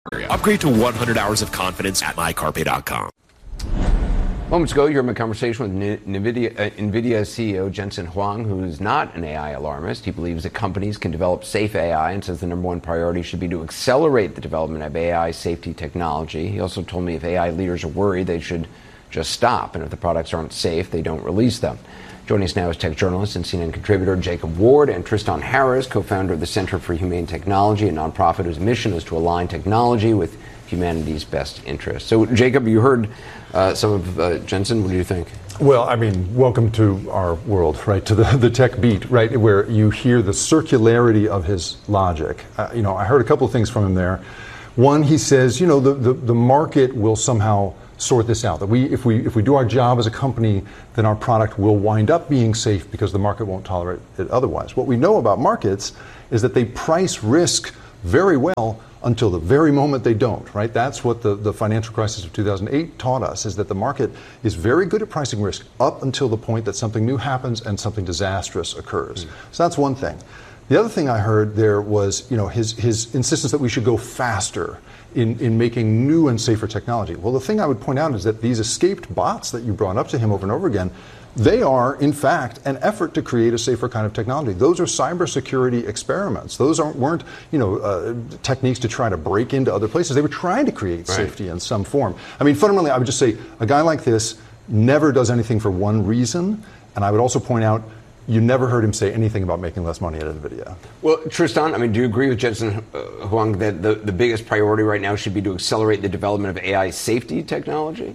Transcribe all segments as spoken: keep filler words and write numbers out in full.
Upgrade to one hundred hours of confidence at my carpe dot com. Moments ago, you heard my conversation with NVIDIA, uh, NVIDIA C E O Jensen Huang, who's not an A I alarmist. He believes that companies can develop safe A I and says the number one priority should be to accelerate the development of A I safety technology. He also told me if A I leaders are worried, they should just stop. And if the products aren't safe, they don't release them. Joining us now is tech journalist and C N N contributor Jacob Ward and Tristan Harris, co-founder of the Center for Humane Technology, a nonprofit whose mission is to align technology with humanity's best interests. So, Jacob, you heard uh, some of uh, Jensen. What do you think? Well, I mean, welcome to our world, right, to the, the tech beat, right, where you hear the circularity of his logic. Uh, you know, I heard a couple of things from him there. One, he says, you know, the, the, the market will somehow sort this out. That we, if we if we do our job as a company, then our product will wind up being safe because the market won't tolerate it otherwise. What we know about markets is that they price risk very well until the very moment they don't, right? That's what the, the financial crisis of two thousand eight taught us, is that the market is very good at pricing risk up until the point that something new happens and something disastrous occurs. Mm. So that's one thing. The other thing I heard there was, you know, his his insistence that we should go faster in, in making new and safer technology. Well, the thing I would point out is that these escaped bots that you brought up to him over and over again, they are, in fact, an effort to create a safer kind of technology. Those are cybersecurity experiments. Those aren't, weren't, you know, uh, techniques to try to break into other places. They were trying to create right. safety in some form. I mean, fundamentally, I would just say a guy like this never does anything for one reason. And I would also point out, you never heard him say anything about making less money at NVIDIA. Well, Tristan, I mean, do you agree with Jensen uh, Huang that the, the biggest priority right now should be to accelerate the development of A I safety technology?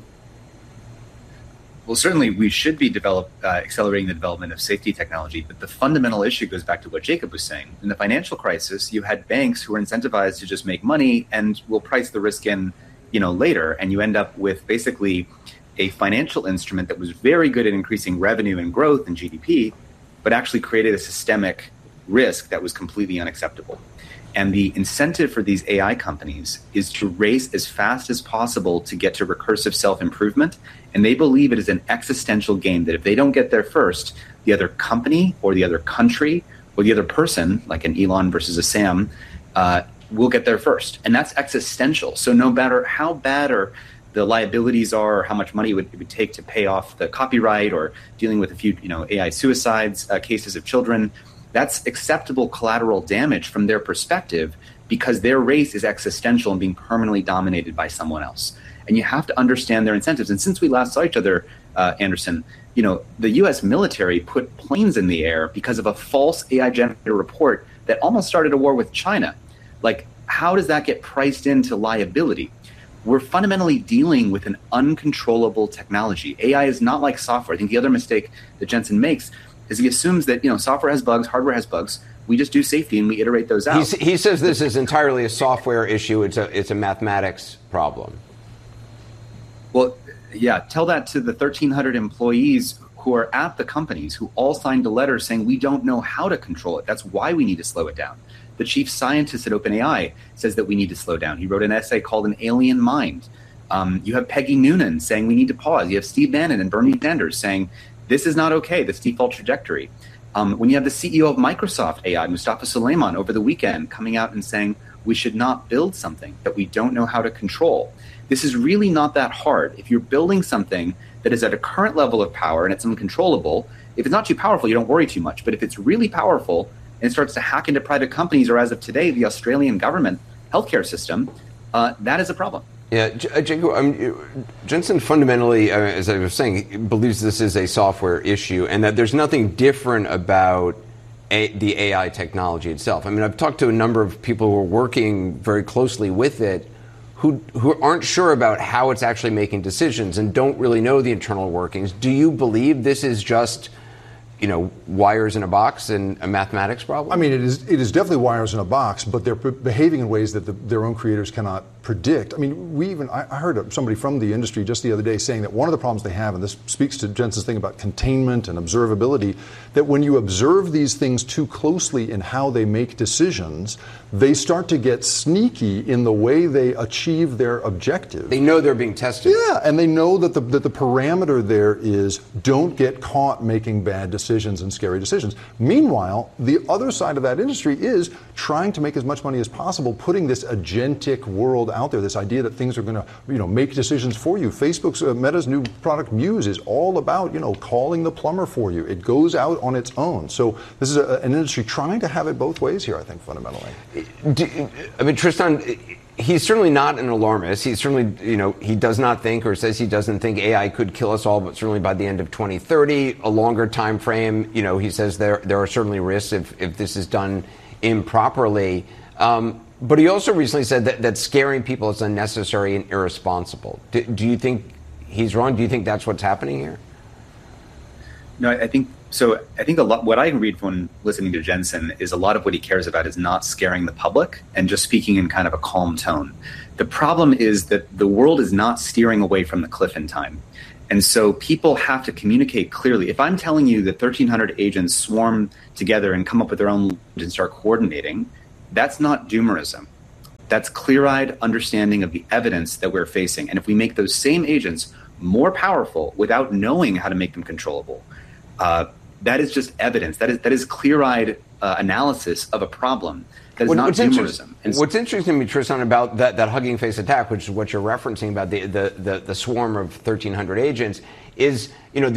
Well, certainly we should be develop, uh, accelerating the development of safety technology, but the fundamental issue goes back to what Jacob was saying. In the financial crisis, you had banks who were incentivized to just make money and will price the risk in, you know, later, and you end up with basically a financial instrument that was very good at increasing revenue and growth and G D P, but actually created a systemic risk that was completely unacceptable. And the incentive for these A I companies is to race as fast as possible to get to recursive self-improvement. And they believe it is an existential game that if they don't get there first, the other company or the other country or the other person, like an Elon versus a Sam, uh, will get there first. And that's existential. So no matter how bad or the liabilities are, or how much money it would, it would take to pay off the copyright, or dealing with a few, you know, A I suicides, uh, cases of children, that's acceptable collateral damage from their perspective because their race is existential and being permanently dominated by someone else. And you have to understand their incentives. And since we last saw each other, uh, Anderson, you know, the U S military put planes in the air because of a false A I-generated report that almost started a war with China. Like, how does that get priced into liability? We're fundamentally dealing with an uncontrollable technology. A I is not like software. I think the other mistake that Jensen makes is he assumes that, you know, software has bugs, hardware has bugs. We just do safety and we iterate those out. He's, he says this is entirely a software issue. It's a it's a mathematics problem. Well, yeah, tell that to the thirteen hundred employees who are at the companies who all signed a letter saying we don't know how to control it. That's why we need to slow it down. The chief scientist at OpenAI says that we need to slow down. He wrote an essay called An Alien Mind. Um, you have Peggy Noonan saying we need to pause. You have Steve Bannon and Bernie Sanders saying this is not okay, this default trajectory. Um, when you have the C E O of Microsoft A I, Mustafa Suleyman, over the weekend coming out and saying we should not build something that we don't know how to control. This is really not that hard. If you're building something that is at a current level of power and it's uncontrollable, if it's not too powerful, you don't worry too much. But if it's really powerful and it starts to hack into private companies, or as of today, the Australian government healthcare system, uh, that is a problem. Yeah, Jacob, um, Jensen fundamentally, uh, as I was saying, believes this is a software issue and that there's nothing different about a, the A I technology itself. I mean, I've talked to a number of people who are working very closely with it who who aren't sure about how it's actually making decisions and don't really know the internal workings. Do you believe this is just, you know, wires in a box and a mathematics problem? I mean, it is it is definitely wires in a box, but they're p- behaving in ways that the, their own creators cannot predict. I mean, we even, I, I heard somebody from the industry just the other day saying that one of the problems they have, and this speaks to Jensen's thing about containment and observability, that when you observe these things too closely in how they make decisions, they start to get sneaky in the way they achieve their objective. They know they're being tested. Yeah, and they know that the, that the parameter there is don't get caught making bad decisions. decisions and scary decisions. Meanwhile, the other side of that industry is trying to make as much money as possible, putting this agentic world out there, this idea that things are going to, you know, make decisions for you. Facebook's, uh, Meta's new product Muse is all about, you know, calling the plumber for you. It goes out on its own. So this is a, an industry trying to have it both ways here, I think, fundamentally. Do, I mean, Tristan, he's certainly not an alarmist. He's certainly, you know, he does not think, or says he doesn't think A I could kill us all, but certainly by the end of twenty thirty, a longer time frame, you know, he says there there are certainly risks if, if this is done improperly. Um, but he also recently said that, that scaring people is unnecessary and irresponsible. Do, do you think he's wrong? Do you think that's what's happening here? No, I think so. I think a lot. What I read when listening to Jensen is a lot of what he cares about is not scaring the public and just speaking in kind of a calm tone. The problem is that the world is not steering away from the cliff in time, and so people have to communicate clearly. If I'm telling you that thirteen hundred agents swarm together and come up with their own and start coordinating, that's not doomerism. That's clear-eyed understanding of the evidence that we're facing. And if we make those same agents more powerful without knowing how to make them controllable, Uh, that is just evidence. That is that is clear-eyed uh, analysis of a problem. That is what, not what's doomerism. Inter- what's interesting to me, Tristan, about that, that Hugging Face attack, which is what you're referencing about the the, the, the swarm of thirteen hundred agents, is, you know,